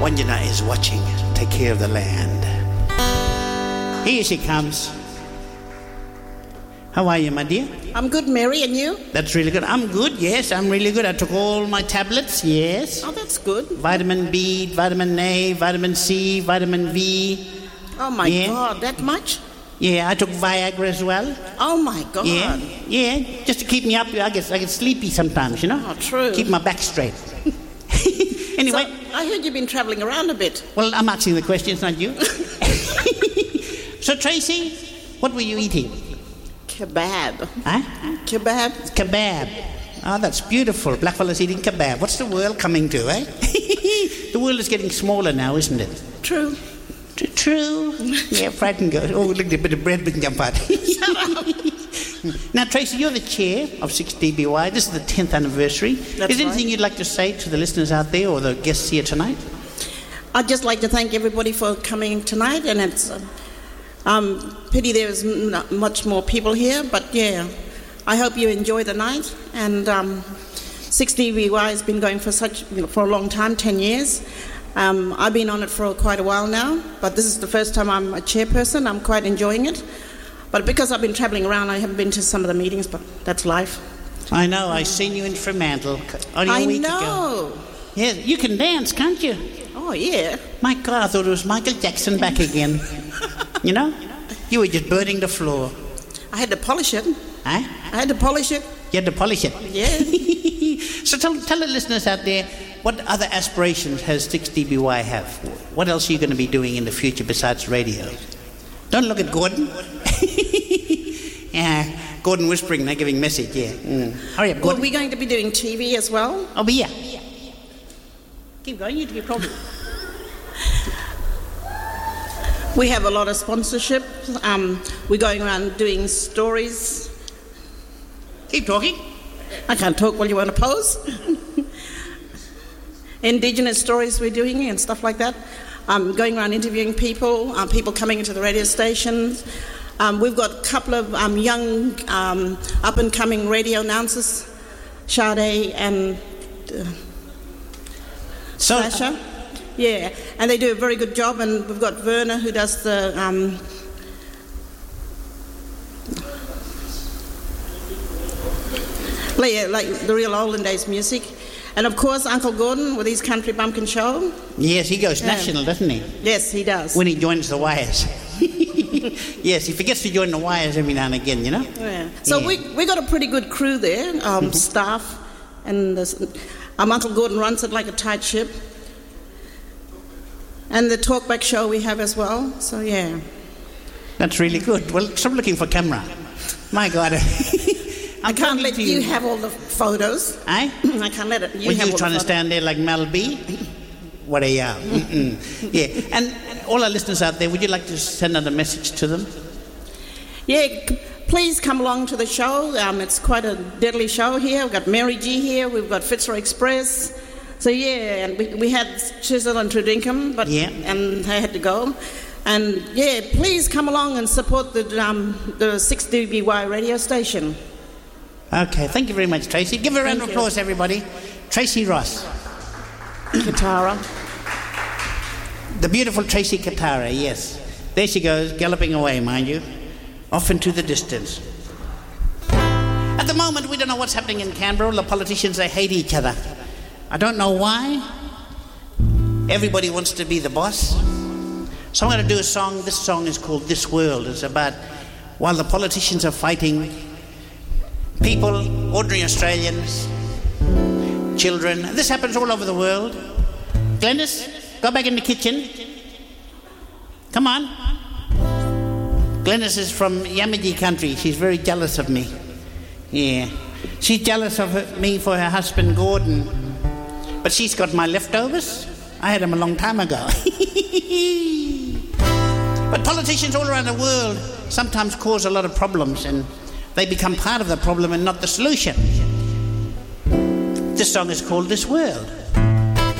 Wanjana is watching. Take care of the land. Here she comes. How are you, my dear? I'm good, Mary, and you? That's really good. I'm good, yes, I'm really good. I took all my tablets, yes. Oh, that's good. Vitamin B, vitamin A, vitamin C, vitamin V. Oh, my God, that much? Yeah, I took Viagra as well. Oh, my God. Yeah, just to keep me up. I get sleepy sometimes, you know? Oh, true. Keep my back straight. Anyway. So, I heard you've been travelling around a bit. Well, I'm asking the questions, not you. So, Tracy, what were you eating? Kebab. Huh? Kebab. Kebab. Oh, that's beautiful. Blackfellas eating kebab. What's the world coming to, eh? The world is getting smaller now, isn't it? True. True. Yeah, frightened girl. Oh, look, a bit of bread we can jump out. Shut up. Now, Tracy, you're the chair of 6DBY. This is the 10th anniversary. That's Is there anything you'd like to say to the listeners out there or the guests here tonight? I'd just like to thank everybody for coming tonight, and it's pity there's not much more people here, but yeah, I hope you enjoy the night. And 6DBY has been going for a long time, 10 years. I've been on it for quite a while now, but this is the first time I'm a chairperson. I'm quite enjoying it. But because I've been travelling around, I haven't been to some of the meetings, but that's life. I know. I seen you in Fremantle only a week ago. I know. Yeah, you can dance, can't you? Oh, yeah. My God, I thought it was Michael Jackson back again. You know? You were just burning the floor. I had to polish it. Huh? I had to polish it. You had to polish it? Yeah. So tell the listeners out there, what other aspirations has 6DBY have? What else are you going to be doing in the future besides radio? Don't look at Gordon. Yeah, Gordon whispering, they're giving message, yeah. Hurry up, Gordon. Well, we're going to be doing TV as well. Oh, but yeah. Keep going, you to be problem. We have a lot of sponsorship. We're going around doing stories. Keep talking. I can't talk while you want to pose. Indigenous stories we're doing and stuff like that. Going around interviewing people, people coming into the radio stations. We've got a couple of young up-and-coming radio announcers, Sade and Sasha. Yeah, and they do a very good job, and we've got Werner who does the like the real olden days music. And of course, Uncle Gordon with his Country Bumpkin Show. Yes, he goes national, doesn't he? Yes, he does. When he joins the Wires. Yes, he forgets to join the Wires every now and again, you know? Yeah. So we got a pretty good crew there, staff, and Uncle Gordon runs it like a tight ship. And the talkback show we have as well, so yeah. That's really good. Well, stop looking for camera. My God. I can't let you have all the photos. Eh? I can't let it. You trying to stand there like Mel B? What are you? Yeah. And all our listeners out there, would you like to send out a message to them? Yeah, please come along to the show. It's quite a deadly show here. We've got Mary G here. We've got Fitzroy Express. So yeah, and we had Chisel and Tredinkum, and they had to go. And yeah, please come along and support the 6DBY radio station. Okay, thank you very much, Tracy. Give her a round of applause, everybody. Tracy Ross. Katara. The beautiful Tracy Katara, yes. There she goes, galloping away, mind you, off into the distance. At the moment, we don't know what's happening in Canberra. All the politicians, they hate each other. I don't know why. Everybody wants to be the boss. So I'm going to do a song. This song is called This World. It's about while the politicians are fighting, people, ordinary Australians, children. This happens all over the world. Glennis, go back in the kitchen. Come on. Glennis is from Yamaji country. She's very jealous of me. Yeah. She's jealous of me for her husband, Gordon. But she's got my leftovers. I had them a long time ago. But politicians all around the world sometimes cause a lot of problems, and they become part of the problem and not the solution. This song is called This World.